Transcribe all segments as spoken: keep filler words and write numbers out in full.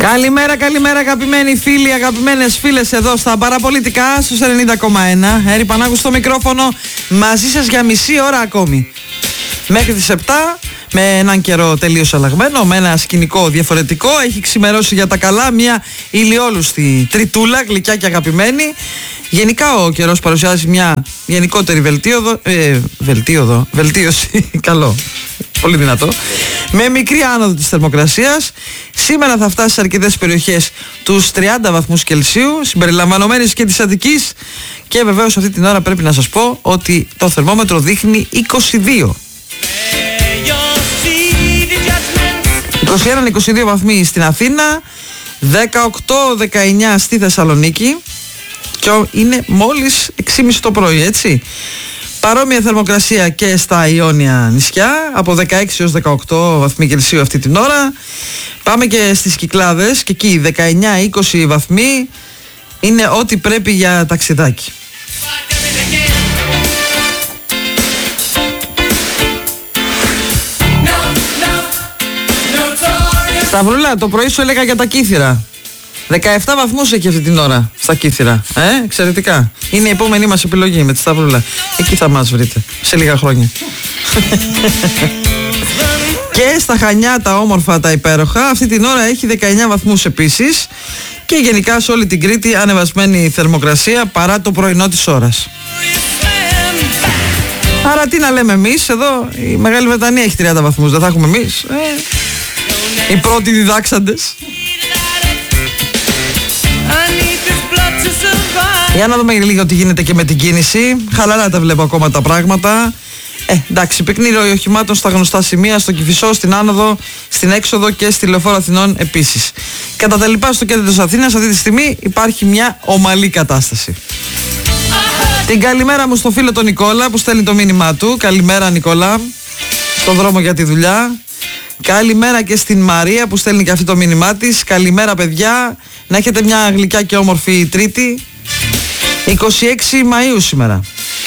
Καλημέρα, καλημέρα αγαπημένοι φίλοι, αγαπημένες φίλες εδώ στα παραπολιτικά στους ενενήντα κόμμα ένα. Έρη Πανάγου στο μικρόφωνο, μαζί σας για μισή ώρα ακόμη. Μέχρι τις επτά, με έναν καιρό τελείως αλλαγμένο, με ένα σκηνικό διαφορετικό. Έχει ξημερώσει για τα καλά μια ηλιόλουστη τριτούλα, γλυκιά και αγαπημένη. Γενικά ο καιρός παρουσιάζει μια γενικότερη βελτίωδο, ε, βελτίωδο, βελτίωση, καλό, πολύ δυνατό, με μικρή άνοδο της θερμοκρασίας. Σήμερα θα φτάσει σε αρκετές περιοχές τους τριάντα βαθμούς Κελσίου, συμπεριλαμβανομένης και της Αττικής, και βεβαίως αυτή την ώρα πρέπει να σας πω ότι το θερμόμετρο δείχνει είκοσι δύο. είκοσι ένα με είκοσι δύο βαθμοί στην Αθήνα, δεκαοκτώ δεκαεννιά στη Θεσσαλονίκη, και είναι μόλις έξι και μισή το πρωί, έτσι. Παρόμοια θερμοκρασία και στα Ιόνια νησιά, από δεκαέξι έως δεκαοκτώ βαθμοί Κελσίου αυτή την ώρα. Πάμε και στις Κυκλάδες, και εκεί δεκαεννιά με είκοσι βαθμοί είναι ό,τι πρέπει για ταξιδάκι. Σταυρούλα, το πρωί σου έλεγα για τα Κύθυρα. δεκαεπτά βαθμούς έχει αυτή την ώρα στα Κύθυρα. Ε, εξαιρετικά. Είναι η επόμενη μας επιλογή με τη Σταυρούλα. Εκεί θα μας βρείτε σε λίγα χρόνια. Και στα Χανιά τα όμορφα, τα υπέροχα, αυτή την ώρα έχει δεκαεννιά βαθμούς επίσης. Και γενικά σε όλη την Κρήτη ανεβασμένη θερμοκρασία παρά το πρωινό της ώρας. Άρα τι να λέμε εμείς, εδώ η Μεγάλη Βρετανία έχει τριάντα βαθμούς, δεν θα έχουμε εμείς? Ε, οι πρώτοι διδάξαντες. Για να δούμε λίγο τι γίνεται και με την κίνηση. Χαλαρά τα βλέπω ακόμα τα πράγματα. Ε, εντάξει, πυκνή ροή οχημάτων στα γνωστά σημεία, στο Κηφισό, στην άνοδο, στην έξοδο και στη Λεωφόρο Αθηνών επίσης. Κατά τα λοιπά, στο κέντρο της Αθήνας αυτή τη στιγμή υπάρχει μια ομαλή κατάσταση. Την καλημέρα μου στο φίλο τον Νικόλα που στέλνει το μήνυμά του. Καλημέρα Νικόλα, στον δρόμο για τη δουλειά. Καλημέρα και στην Μαρία που στέλνει και αυτή το μήνυμά της. Καλημέρα παιδιά, να έχετε μια γλυκιά και όμορφη Τρίτη, είκοσι έξι Μαΐου σήμερα.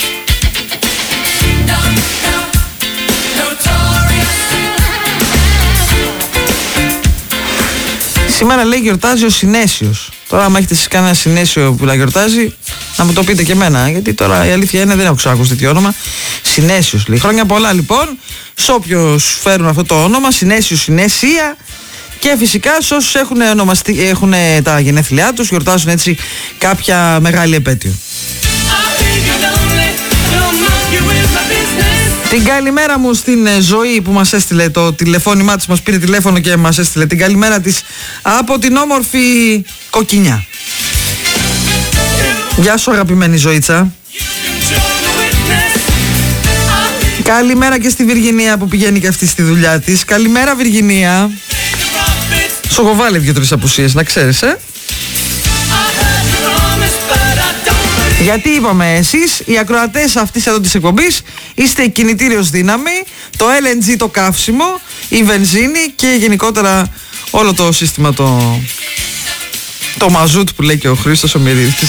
Σήμερα λέει γιορτάζει ο Συνέσιος. Τώρα άμα έχετε εσείς κανένα Συνέσιο που να γιορτάζει, να μου το πείτε και εμένα, γιατί τώρα η αλήθεια είναι δεν έχω ξανακούσει τέτοιο όνομα. Συνέσιος λέει. Χρόνια πολλά λοιπόν σε όποιους φέρουν αυτό το όνομα, Συνέσιο, Συνέσια, και φυσικά σε όσους έχουν, ονομαστεί, έχουν τα γενέθλιά τους, γιορτάζουν έτσι κάποια μεγάλη επέτειο. Την καλημέρα μου στην Ζωή που μας έστειλε το τηλεφώνημά της, μας πήρε τηλέφωνο και μας έστειλε την καλημέρα της από την όμορφη Κοκκινιά. Γεια σου αγαπημένη Ζωήτσα. Καλημέρα και στη Βυργινία που πηγαίνει και αυτή στη δουλειά της. Καλημέρα Βυργινία. Σου έχω βάλει δύο-τρεις απουσίες, να ξέρεις, ε. Γιατί είπαμε εσείς, οι ακροατές αυτής εδώ της εκπομπής, είστε η κινητήριος δύναμη, το ελ εν τζι το καύσιμο, η βενζίνη και γενικότερα όλο το σύστημα, το, το μαζούτ που λέει και ο Χρήστος ο Μυρίδης.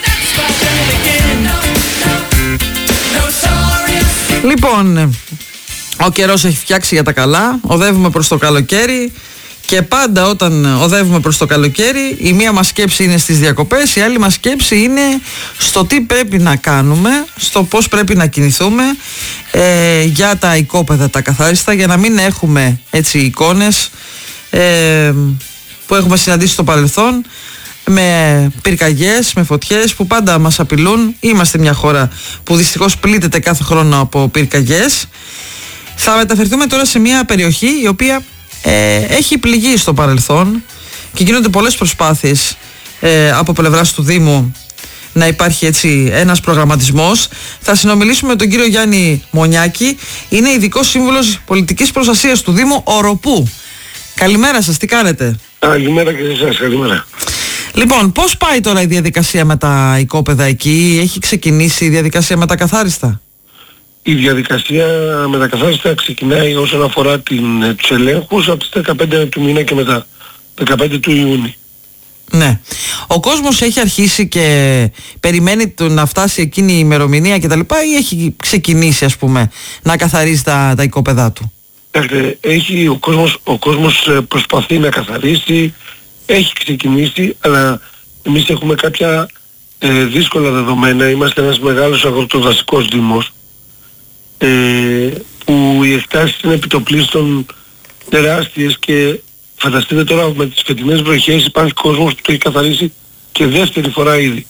Λοιπόν, ο καιρός έχει φτιάξει για τα καλά, οδεύουμε προς το καλοκαίρι. Και πάντα όταν οδεύουμε προς το καλοκαίρι, η μία μας σκέψη είναι στις διακοπές, η άλλη μας σκέψη είναι στο τι πρέπει να κάνουμε, στο πώς πρέπει να κινηθούμε ε, για τα οικόπεδα τα καθάριστα, για να μην έχουμε έτσι εικόνες ε, που έχουμε συναντήσει στο παρελθόν, με πυρκαγιές, με φωτιές που πάντα μας απειλούν. Είμαστε μια χώρα που δυστυχώς πλήττεται κάθε χρόνο από πυρκαγιές. Θα μεταφερθούμε τώρα σε μια περιοχή η οποία Ε, έχει πληγεί στο παρελθόν και γίνονται πολλές προσπάθειες ε, από πλευράς του Δήμου να υπάρχει έτσι ένας προγραμματισμός. Θα συνομιλήσουμε με τον κύριο Γιάννη Μονιάκη, είναι ειδικός σύμβουλος πολιτικής προστασίας του Δήμου Οροπού. Καλημέρα σας, τι κάνετε? Καλημέρα και σε εσάς, καλημέρα. Λοιπόν, πώς πάει τώρα η διαδικασία με τα οικόπεδα εκεί, έχει ξεκινήσει η διαδικασία με τα καθάριστα? Η διαδικασία με τα καθάριστα ξεκινάει όσον αφορά την, τους ελέγχους από τις δεκαπέντε του μήνα και μετά, δεκαπέντε του Ιούνιου. Ναι. Ο κόσμος έχει αρχίσει και περιμένει το να φτάσει εκείνη η ημερομηνία κτλ. Ή έχει ξεκινήσει, ας πούμε, να καθαρίζει τα, τα οικόπεδά του? Έχει, ο κόσμος, ο κόσμος προσπαθεί να καθαρίσει, έχει ξεκινήσει, αλλά εμείς έχουμε κάποια ε, δύσκολα δεδομένα. Είμαστε ένας μεγάλος αγροτοδασικός δήμος, ε, που οι εκτάσεις είναι επιτοπλίστων τεράστιες και φανταστείτε τώρα με τις φετινές βροχές υπάρχει κόσμος που το έχει καθαρίσει και δεύτερη φορά ήδη.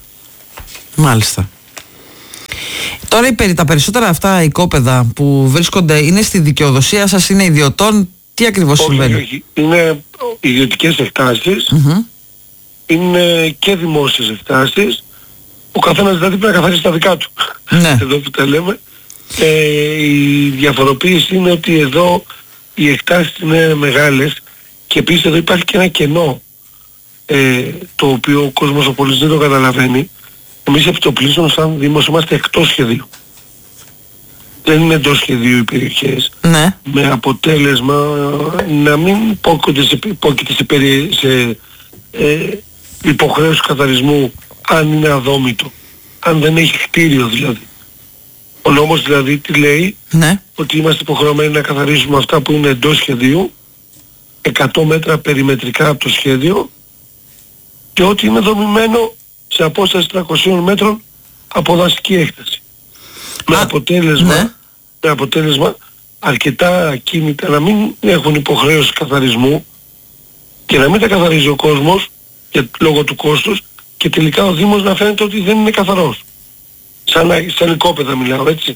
Μάλιστα. Τώρα οι, τα περισσότερα αυτά οικόπεδα που βρίσκονται είναι στη δικαιοδοσία σας, είναι ιδιωτών, τι ακριβώς όχι, συμβαίνει? Όχι, είναι ιδιωτικές εκτάσεις, mm-hmm. είναι και δημόσιες εκτάσεις, ο καθένας δηλαδή πρέπει να καθαρίσει τα δικά του. Ναι. Εδώ που τα λέμε. Ε, η διαφοροποίηση είναι ότι εδώ οι εκτάσεις είναι μεγάλες και επίσης εδώ υπάρχει και ένα κενό, ε, το οποίο ο κόσμος ο πολίτης δεν το καταλαβαίνει. Εμείς επιτοπλίστων σαν Δήμος είμαστε εκτός σχεδίου. Δεν είναι εντός σχεδίου οι περιοχές. Ναι. Με αποτέλεσμα να μην υπόκειται σε, σε, περι, σε ε, υποχρέωση καθαρισμού αν είναι αδόμητο. Αν δεν έχει κτίριο δηλαδή. Ο νόμος δηλαδή τι λέει? Ναι. Ότι είμαστε υποχρεωμένοι να καθαρίσουμε αυτά που είναι εντός σχεδίου, εκατό μέτρα περιμετρικά από το σχέδιο, και ό,τι είναι δομημένο σε απόσταση τριακοσίων μέτρων από δασική έκταση. Με αποτέλεσμα, ναι. με αποτέλεσμα αρκετά ακίνητα να μην έχουν υποχρέωση καθαρισμού και να μην τα καθαρίζει ο κόσμος για, λόγω του κόστους, και τελικά ο Δήμος να φαίνεται ότι δεν είναι καθαρός. Σαν, σαν οικόπεδα μιλάω, έτσι.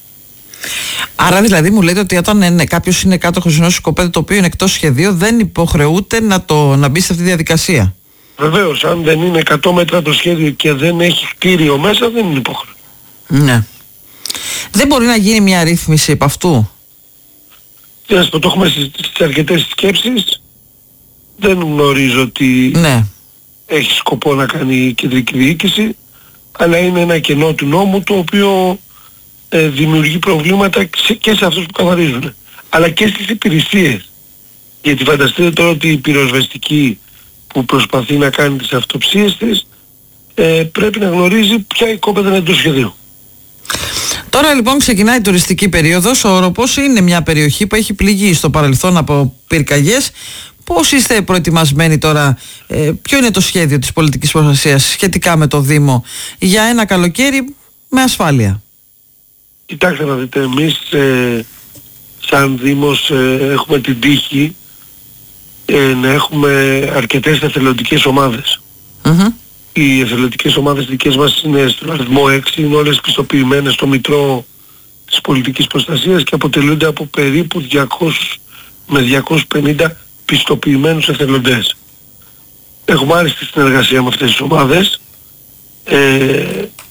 Άρα δηλαδή μου λέτε ότι όταν είναι, κάποιος είναι κάτοχος ενός οικοπέδου το οποίο είναι εκτός σχεδίου, δεν υποχρεούται να, το, να μπει σε αυτή τη διαδικασία? Βεβαίως, αν δεν είναι εκατό μέτρα το σχέδιο και δεν έχει κτίριο μέσα, δεν είναι υποχρεωτικό. Ναι. Δεν μπορεί να γίνει μια ρύθμιση επ' αυτού? Τι να σου πω, το έχουμε στις αρκετές σκέψεις. Δεν γνωρίζω ότι ναι. έχει σκοπό να κάνει η κεντρική διοίκηση, αλλά είναι ένα κενό του νόμου το οποίο ε, δημιουργεί προβλήματα και σε αυτούς που καθαρίζουν, αλλά και στις υπηρεσίες. Γιατί φανταστείτε τώρα ότι η πυροσβεστική που προσπαθεί να κάνει τις αυτοψίες της ε, πρέπει να γνωρίζει ποια οικόπεδα είναι εντός σχεδίου. Τώρα λοιπόν ξεκινάει η τουριστική περίοδος. Ο Οροπός είναι μια περιοχή που έχει πληγεί στο παρελθόν από πυρκαγιές. Πώς είστε προετοιμασμένοι τώρα, ε, ποιο είναι το σχέδιο της πολιτικής προστασίας σχετικά με το Δήμο για ένα καλοκαίρι με ασφάλεια? Κοιτάξτε να δείτε, εμείς ε, σαν Δήμος ε, έχουμε την τύχη ε, να έχουμε αρκετές εθελοντικές ομάδες. Mm-hmm. Οι εθελοντικές ομάδες δικές μας είναι στον αριθμό έξι, είναι όλες πιστοποιημένες στο Μητρό της Πολιτικής Προστασίας και αποτελούνται από περίπου διακόσιους με διακόσιους πενήντα πιστοποιημένους εθελοντές. Έχουμε άριστη συνεργασία με αυτές τις ομάδες. Ε,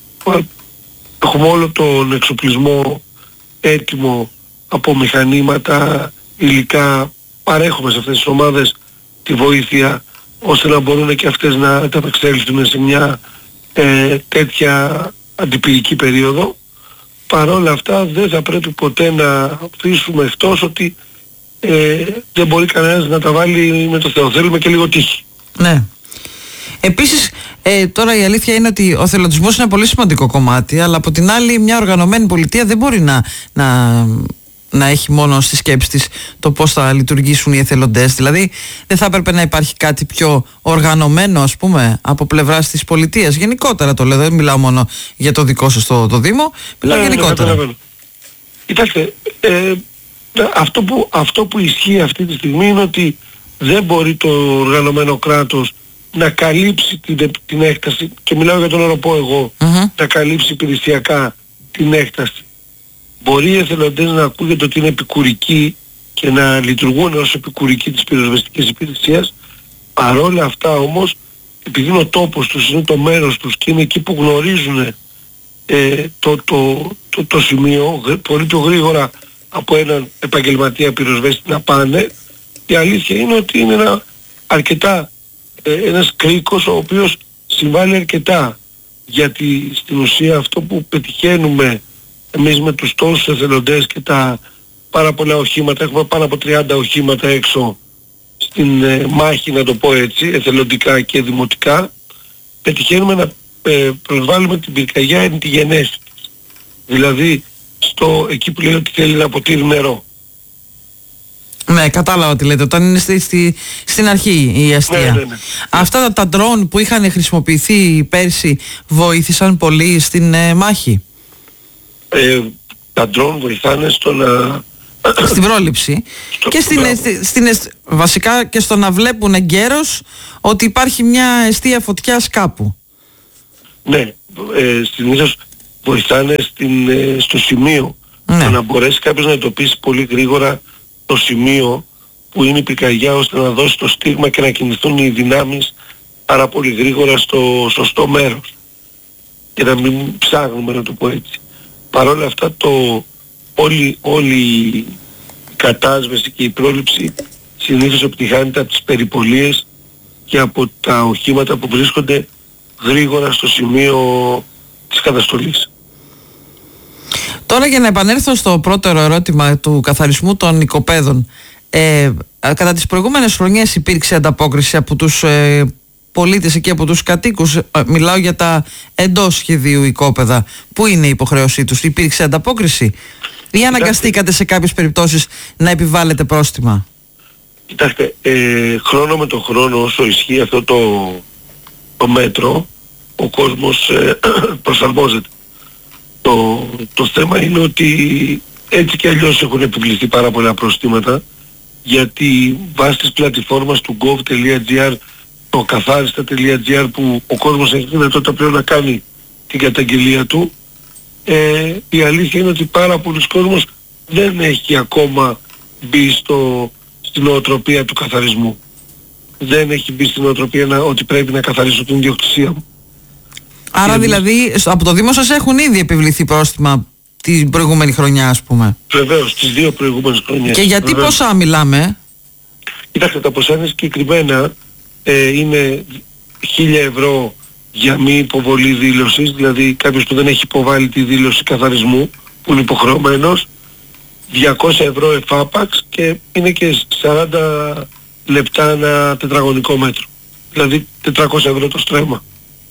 έχουμε όλο τον εξοπλισμό έτοιμο από μηχανήματα, υλικά. Παρέχουμε σε αυτές τις ομάδες τη βοήθεια ώστε να μπορούν και αυτές να ανταπεξέλθουν σε μια ε, τέτοια αντιπυρική περίοδο. Παρόλα αυτά δεν θα πρέπει ποτέ να αφήσουμε εκτός ότι ε, δεν μπορεί κανένας να τα βάλει με το Θεό. Θέλουμε και λίγο τύχη. Ναι. Επίσης ε, τώρα η αλήθεια είναι ότι ο θελοντισμός είναι ένα πολύ σημαντικό κομμάτι, αλλά από την άλλη μια οργανωμένη πολιτεία δεν μπορεί να, να, να έχει μόνο στη σκέψη της το πώς θα λειτουργήσουν οι εθελοντές. Δηλαδή δεν θα έπρεπε να υπάρχει κάτι πιο οργανωμένο, ας πούμε, από πλευράς της πολιτείας? Γενικότερα το λέω, δεν μιλάω μόνο για το δικό σας το, το Δήμο, μιλάω ε, γενικότερα. Ναι, Κοιτάξτε, ε, αυτό, που, αυτό που ισχύει αυτή τη στιγμή είναι ότι δεν μπορεί το οργανωμένο κράτος να καλύψει την, την έκταση, και μιλάω για τον Οροπό εγώ, mm-hmm. να καλύψει υπηρεσιακά την έκταση. Μπορεί οι εθελοντές να ακούγεται ότι είναι επικουρικοί και να λειτουργούν ως επικουρικοί της πυροσβεστικής υπηρεσίας. Παρόλα αυτά όμως, επειδή είναι ο τόπος τους, είναι το μέρος τους και είναι εκεί που γνωρίζουν ε, το, το, το, το σημείο πολύ πιο γρήγορα από έναν επαγγελματία πυροσβέστη να πάνε, η αλήθεια είναι ότι είναι ένα αρκετά ε, ένας κρίκος ο οποίος συμβάλλει αρκετά, γιατί στην ουσία αυτό που πετυχαίνουμε εμείς με τους τόσους εθελοντές και τα πάρα πολλά οχήματα, έχουμε πάνω από τριάντα οχήματα έξω στην ε, μάχη, να το πω έτσι, εθελοντικά και δημοτικά, πετυχαίνουμε να ε, προσβάλλουμε την πυρκαγιά εν τη γενέση της. Δηλαδή στο, εκεί που λέει ότι θέλει να ποτήρει νερό. Ναι, κατάλαβα τι λέτε. Όταν είναι στη, στη, στην αρχή η αστεία. Ναι, ναι, ναι. Αυτά τα ντρόν που είχαν χρησιμοποιηθεί πέρσι βοήθησαν πολύ στην ε, μάχη. Ε, τα ντρόν βοηθάνε στο να... Στην πρόληψη στο και στην, στην, στην, βασικά και στο να βλέπουν εγκαίρως ότι υπάρχει μια αιστεία φωτιάς κάπου. Ναι, ε, συνήθως βοηθάνε στην, ε, στο σημείο, ναι. Για να μπορέσει κάποιος να εντοπίσει πολύ γρήγορα το σημείο που είναι η πυρκαγιά, ώστε να δώσει το στίγμα και να κινηθούν οι δυνάμεις πάρα πολύ γρήγορα στο σωστό μέρος και να μην ψάχνουμε, να το πω έτσι. Παρ' όλα αυτά το, όλη, όλη η κατάσβεση και η πρόληψη συνήθως επιτυχάνεται από τις περιπολίες και από τα οχήματα που βρίσκονται γρήγορα στο σημείο της καταστολής. Τώρα για να επανέλθω στο πρώτο ερώτημα του καθαρισμού των οικοπαίδων, ε, κατά τις προηγούμενες χρονιές υπήρξε ανταπόκριση από τους ε, πολίτες εκεί, από τους κατοίκους, ε, μιλάω για τα εντός σχεδίου οικόπεδα, που είναι η υποχρέωσή τους, υπήρξε ανταπόκριση ή αναγκαστήκατε σε κάποιες περιπτώσεις να επιβάλλετε πρόστιμα? Κοιτάξτε, ε, χρόνο με το χρόνο όσο ισχύει αυτό το, το μέτρο, ο κόσμος ε, προσαρμόζεται. Το, το θέμα είναι ότι έτσι και αλλιώς έχουν επιβληθεί πάρα πολλά προστήματα, γιατί βάσει της πλατφόρμας του gov.gr, το καθάριστα.gr, που ο κόσμος έχει δυνατότητα πλέον να κάνει την καταγγελία του, ε, η αλήθεια είναι ότι πάρα πολλοί κόσμος δεν έχει ακόμα μπει στο, στην νοοτροπία του καθαρισμού. Δεν έχει μπει στην νοοτροπία να, ότι πρέπει να καθαρίσω την ιδιοκτησία μου. Άρα και δηλαδή εμείς... από το Δήμο σας έχουν ήδη επιβληθεί πρόστιμα την προηγούμενη χρονιά, ας πούμε? Βεβαίως, τις δύο προηγούμενες χρονιές. Και γιατί Βεβαίως. Ποσά μιλάμε? Κοιτάξτε, τα ποσά είναι συγκεκριμένα, ε, είναι χίλια ευρώ για μη υποβολή δήλωσης, δηλαδή κάποιος που δεν έχει υποβάλει τη δήλωση καθαρισμού, που είναι υποχρεωμένος, διακόσια ευρώ εφάπαξ, και είναι και σαράντα λεπτά ένα τετραγωνικό μέτρο. Δηλαδή τετρακόσια ευρώ το στρέμμα.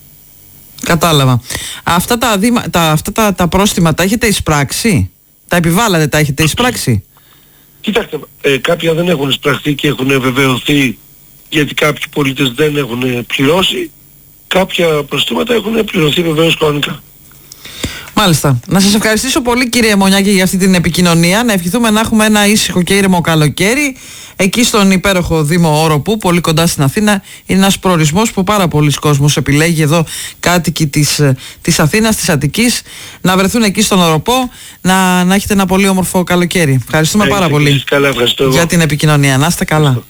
Κατάλαβα. Αυτά τα, δήμα, τα, αυτά τα, τα πρόστιμα τα έχετε εισπράξει? Τα επιβάλλατε, τα έχετε εισπράξει? Κοιτάξτε, ε, κάποια δεν έχουν εισπραχθεί και έχουν βεβαιωθεί, γιατί κάποιοι πολίτες δεν έχουν πληρώσει. Κάποια προστήματα έχουν πληρωθεί βεβαίως κανονικά. Μάλιστα. Να σας ευχαριστήσω πολύ, κύριε Μονιάκη, για αυτή την επικοινωνία. Να ευχηθούμε να έχουμε ένα ήσυχο και ήρεμο καλοκαίρι εκεί στον υπέροχο Δήμο Όροπου, πολύ κοντά στην Αθήνα. Είναι ένας προορισμός που πάρα πολλοί κόσμος επιλέγει, εδώ κάτοικοι της, της Αθήνας, της Αττικής, να βρεθούν εκεί στον Όροπο, να, να έχετε ένα πολύ όμορφο καλοκαίρι. Ευχαριστούμε Έχετε πάρα πολύ καλά, για την επικοινωνία. Να είστε καλά. Ευχαριστώ.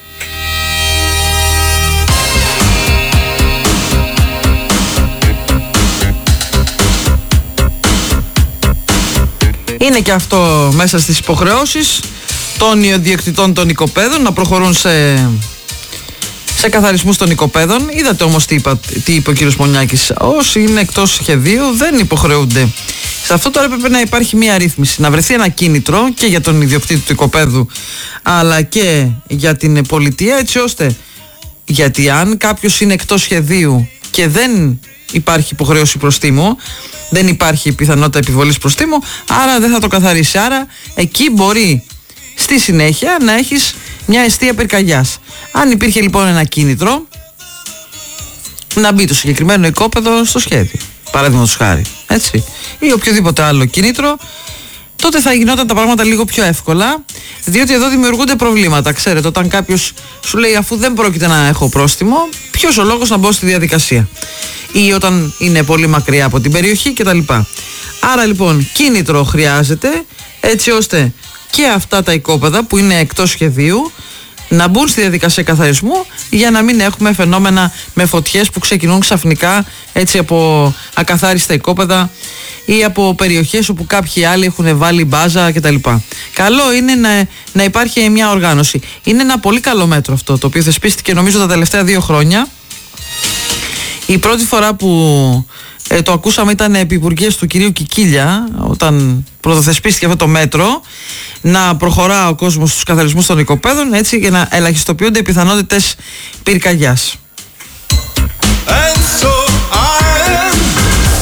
Είναι και αυτό μέσα στις υποχρεώσεις των ιδιοκτητών των οικοπαίδων, να προχωρούν σε, σε καθαρισμούς των οικοπαίδων. Είδατε όμως τι, είπα, τι είπε ο κύριος Μονιάκης. Όσοι είναι εκτός σχεδίου δεν υποχρεούνται. Σε αυτό τώρα έπρεπε να υπάρχει μια ρύθμιση, να βρεθεί ένα κίνητρο και για τον ιδιοκτήτη του οικοπαίδου αλλά και για την πολιτεία, έτσι ώστε, γιατί αν κάποιος είναι εκτός σχεδίου και δεν υπάρχει υποχρέωση προστίμου, δεν υπάρχει πιθανότητα επιβολής προστίμου, άρα δεν θα το καθαρίσει. Άρα εκεί μπορεί στη συνέχεια να έχεις μια εστία πυρκαγιάς. Αν υπήρχε λοιπόν ένα κίνητρο να μπει το συγκεκριμένο οικόπεδο στο σχέδιο, παραδείγματος χάρη, έτσι, ή οποιοδήποτε άλλο κίνητρο, τότε θα γινόταν τα πράγματα λίγο πιο εύκολα, διότι εδώ δημιουργούνται προβλήματα. Ξέρετε, όταν κάποιος σου λέει αφού δεν πρόκειται να έχω πρόστιμο, ποιος ο λόγος να μπω στη διαδικασία, ή όταν είναι πολύ μακριά από την περιοχή κτλ. Άρα λοιπόν κίνητρο χρειάζεται, έτσι ώστε και αυτά τα οικόπεδα που είναι εκτός σχεδίου να μπουν στη διαδικασία καθαρισμού, για να μην έχουμε φαινόμενα με φωτιές που ξεκινούν ξαφνικά έτσι από ακαθάριστα οικόπεδα ή από περιοχές όπου κάποιοι άλλοι έχουν βάλει μπάζα κτλ. Καλό είναι να, να υπάρχει μια οργάνωση. Είναι ένα πολύ καλό μέτρο αυτό, το οποίο θεσπίστηκε νομίζω τα τελευταία δύο χρόνια. Η πρώτη φορά που ε, το ακούσαμε ήταν επί υπουργείας του κυρίου Κικίλια, όταν πρωτοθεσπίστηκε αυτό το μέτρο, να προχωρά ο κόσμος στους καθαρισμούς των οικοπαίδων, έτσι, για να ελαχιστοποιούνται οι πιθανότητες πυρκαγιάς.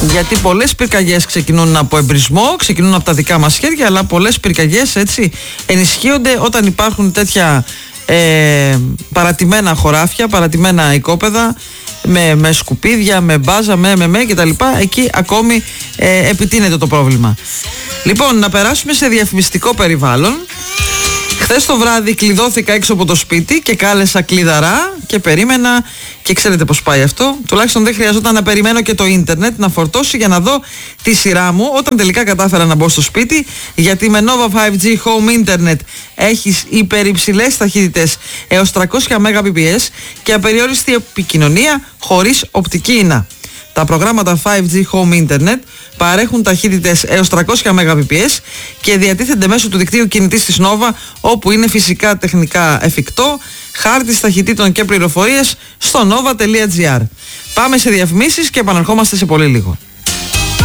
Γιατί πολλές πυρκαγιές ξεκινούν από εμπρισμό, ξεκινούν από τα δικά μας χέρια, αλλά πολλές πυρκαγιές έτσι ενισχύονται όταν υπάρχουν τέτοια ε, παρατημένα χωράφια, παρατημένα οικόπεδα με, με σκουπίδια, με μπάζα, με με, με κτλ. Εκεί ακόμη ε, επιτείνεται το πρόβλημα. Λοιπόν, να περάσουμε σε διαφημιστικό περιβάλλον. Χθες το βράδυ κλειδώθηκα έξω από το σπίτι και κάλεσα κλειδαρά και περίμενα, και ξέρετε πως πάει αυτό. Τουλάχιστον δεν χρειαζόταν να περιμένω και το ίντερνετ να φορτώσει για να δω τη σειρά μου όταν τελικά κατάφερα να μπω στο σπίτι, γιατί με Nova φάιβ τζι Home Internet έχεις υπερυψηλές ταχύτητες έως τριακόσια Mbps και απεριόριστη επικοινωνία χωρίς οπτική ίνα. Τα προγράμματα φάιβ τζι Home Internet παρέχουν ταχύτητες έως τριακόσια Mbps και διατίθενται μέσω του δικτύου κινητής της Nova, όπου είναι φυσικά τεχνικά εφικτό, χάρτης ταχυτήτων και πληροφορίες στο nova τελεία gr. Πάμε σε διαφημίσεις και επαναρχόμαστε σε πολύ λίγο.